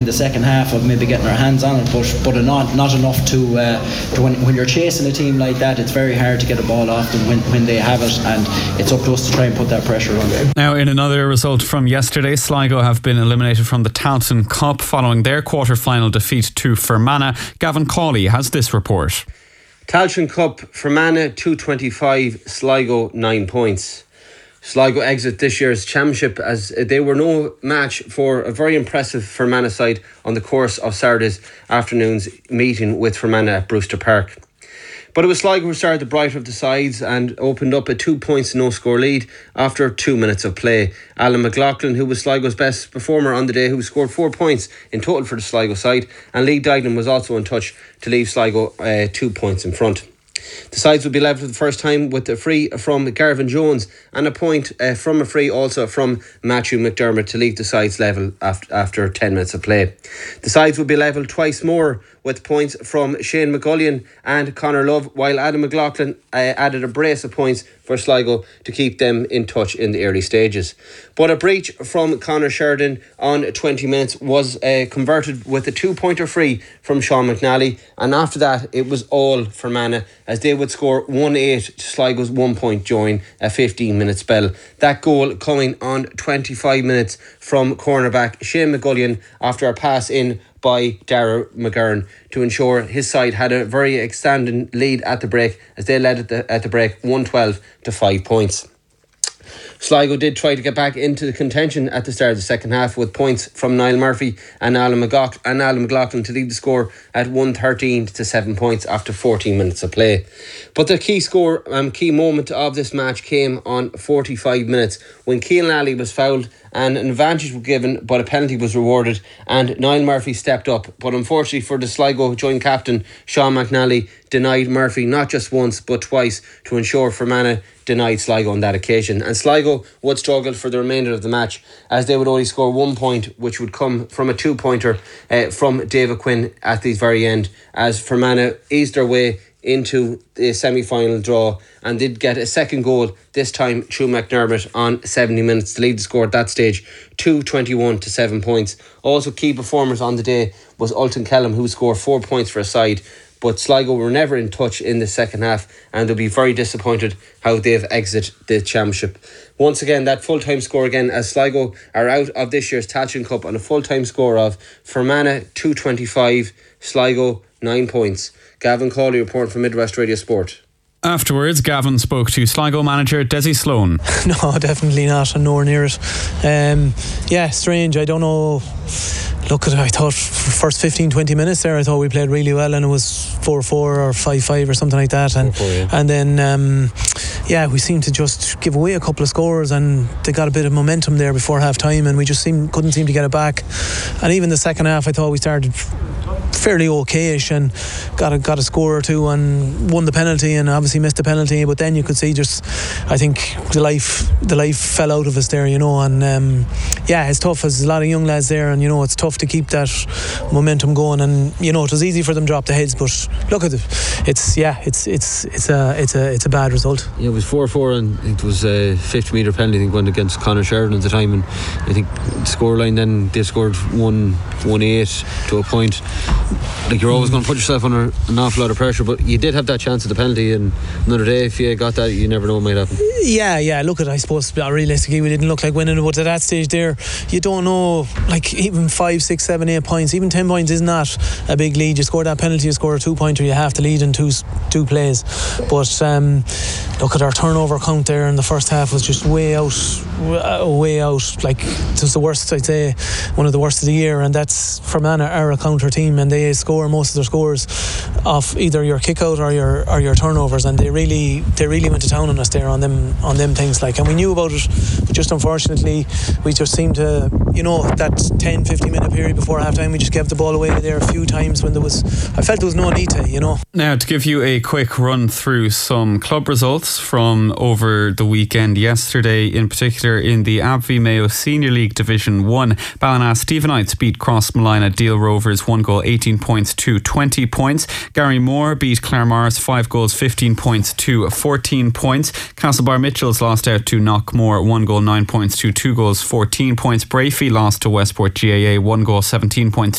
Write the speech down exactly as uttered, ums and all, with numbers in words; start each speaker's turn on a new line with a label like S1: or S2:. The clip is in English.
S1: the second half of maybe getting our hands on it, but but not not enough to, uh, to when, when you're chasing a team like that, it's very hard to get a ball off them when, when they have it, and it's up to us to try and put that pressure on them.
S2: Now, in another result from yesterday, Sligo have been eliminated from the Tailteann Cup following their quarter-final defeat to Fermanagh. Gavin Cawley has this report.
S3: Tailteann Cup, Fermanagh two twenty-five, Sligo nine points. Sligo exit this year's championship as they were no match for a very impressive Fermanagh side on the course of Saturday's afternoon's meeting with Fermanagh at Brewster Park. But it was Sligo who started the brighter of the sides and opened up a two points no score lead after two minutes of play. Alan McLaughlin, who was Sligo's best performer on the day, who scored four points in total for the Sligo side, and Lee Dignan was also in touch to leave Sligo uh, two points in front. The sides will be level for the first time with a free from Garvin Jones and a point uh, from a free also from Matthew McDermott to leave the sides level after, after ten minutes of play. The sides will be level twice more with points from Shane McGullion and Conor Love, while Adam McLaughlin uh, added a brace of points for Sligo to keep them in touch in the early stages. But a breach from Conor Sheridan on twenty minutes was uh, converted with a two-pointer free from Sean McNally, and after that it was all Fermanagh as they would score one eight to Sligo's one-point join a fifteen-minute spell. That goal coming on twenty-five minutes from cornerback Shane McGullion after a pass in by Dara McGurn to ensure his side had a very extended lead at the break as they led at the, at the break one twelve to five points. Sligo did try to get back into the contention at the start of the second half with points from Niall Murphy and Alan McLaughlin, and Alan McLaughlin to lead the score at one thirteen to seven points after fourteen minutes of play. But the key score, um, key moment of this match came on forty-five minutes when Keelan Alley was fouled and an advantage was given, but a penalty was rewarded, and Niall Murphy stepped up. But unfortunately for the Sligo joint captain, Sean McNally denied Murphy not just once but twice to ensure Fermanagh denied Sligo on that occasion. And Sligo would struggle for the remainder of the match as they would only score one point, which would come from a two-pointer uh, from David Quinn at the very end, as Fermanagh eased their way into the semi-final draw and did get a second goal, this time through McDermott on seventy minutes to lead the score at that stage two twenty-one to seven points. Also key performers on the day was Ultan Kellam, who scored four points for a side, but Sligo were never in touch in the second half and they'll be very disappointed how they've exited the championship. Once again, that full-time score again as Sligo are out of this year's Tailteann Cup on a full-time score of Fermanagh two twenty-five, Sligo nine points. Gavin Cawley reporting from Midwest Radio Sport.
S2: Afterwards, Gavin spoke to Sligo manager Desi Sloan.
S4: No, definitely not, and nowhere near it. Um, yeah, strange. I don't know. Look at it, I thought first fifteen twenty minutes there I thought we played really well, and it was four four or five five or something like that, and,
S3: four four, yeah.
S4: and then um, yeah we seemed to just give away a couple of scores, and they got a bit of momentum there before half time, and we just seemed, couldn't seem to get it back. And even the second half I thought we started fairly okayish and got a, got a score or two and won the penalty, and obviously missed the penalty, but then you could see just I think the life the life fell out of us there, you know. And um, yeah, it's tough. There's a lot of young lads there, and you know it's tough to keep that momentum going, and you know it was easy for them to drop the heads, but look at it, it's yeah it's it's it's a it's a it's a bad result.
S3: Yeah, it was four four and it was a fifty metre penalty I think went against Conor Sheridan at the time, and I think the scoreline then they scored one one eight to a point. Like, you're always going to put yourself under an awful lot of pressure, but you did have that chance at the penalty, and another day if you got that you never know what might happen.
S4: Yeah, yeah, look at it, I suppose realistically we didn't look like winning, but at that stage there you don't know, like even five, six, seven, eight points, even ten points is not a big lead. You score that penalty, you score a two pointer, you have to lead in two two plays. But um, look at our turnover count there in the first half was just way out way out like it was the worst, I'd say one of the worst of the year, and that's Fermanagh are a counter team, and they score most of their scores off either your kick out or your or your turnovers, and they really they really went to town on us there on them on them things, like, and we knew about it, but just unfortunately we just seemed to, you know, that ten fifteen minute period before half time we just gave the ball away there a few times when there was I felt there was no need to, you know.
S2: Now, to give you a quick run through some club results from over the weekend yesterday, in particular in the A B V Mayo Senior League Division one, Ballina Stephenites beat Crossmolina Deal Rovers one goal eighteen points to twenty points. Gary Moore beat Claremorris five goals fifteen points to fourteen points. Castlebar Mitchells lost out to Knockmore one goal nine points to two goals fourteen points. Brafey lost to Westport G A A one goal seventeen points